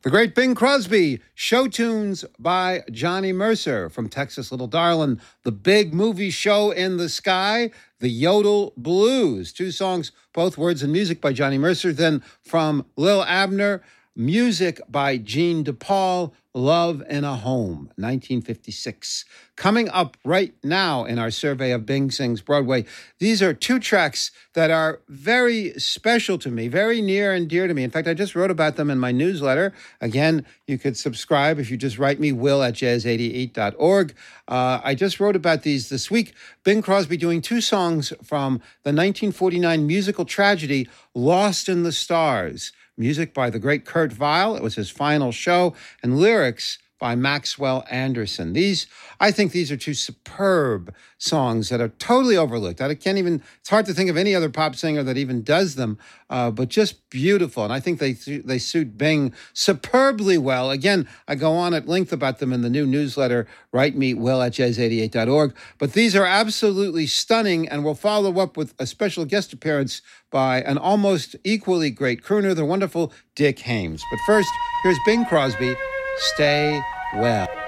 The great Bing Crosby, show tunes by Johnny Mercer from Texas Little Darlin', The Big Movie Show in the Sky, The Yodel Blues. Two songs, both words and music by Johnny Mercer. Then from Lil Abner, music by Gene DePaul, Love in a Home, 1956. Coming up right now in our survey of Bing Sings Broadway, these are two tracks that are very special to me, very near and dear to me. In fact, I just wrote about them in my newsletter. Again, you could subscribe if you just write me, will@jazz88.org. I just wrote about these this week. Bing Crosby doing two songs from the 1949 musical tragedy, Lost in the Stars. Music by the great Kurt Weill. It was his final show. And lyrics by Maxwell Anderson. I think these are two superb songs that are totally overlooked. It's hard to think of any other pop singer that even does them, but just beautiful. And I think they suit Bing superbly well. Again, I go on at length about them in the new newsletter, write me, will@jazz88.org. But these are absolutely stunning, and we'll follow up with a special guest appearance by an almost equally great crooner, the wonderful Dick Haymes. But first, here's Bing Crosby, Stay Well.